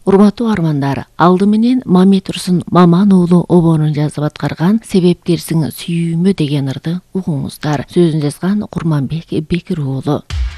Урматтуу армандар, алды менен Мамет Турсун Маман уулу обонун жазып аткарган Себепкерсиң сүйүүмө деген ырды угуңуздар. Сөзүн жазган Курманбек Бекир уулу.